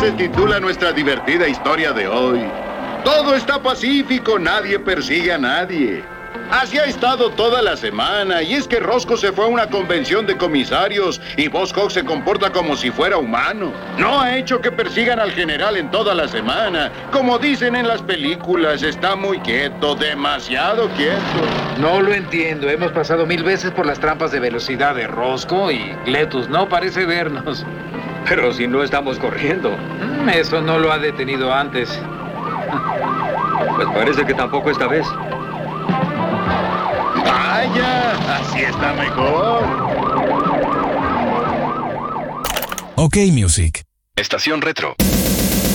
se titula nuestra divertida historia de hoy. Todo está pacífico, nadie persigue a nadie. Así ha estado toda la semana, y es que Roscoe se fue a una convención de comisarios y Boss Hogg se comporta como si fuera humano. No ha hecho que persigan al general en toda la semana. Como dicen en las películas, está muy quieto, demasiado quieto. No lo entiendo. Hemos pasado 1000 veces por las trampas de velocidad de Roscoe y Cletus no parece vernos. Pero si no estamos corriendo. Eso no lo ha detenido antes. Pues parece que tampoco esta vez. ¡Vaya! Así está mejor. OK Music. Estación Retro.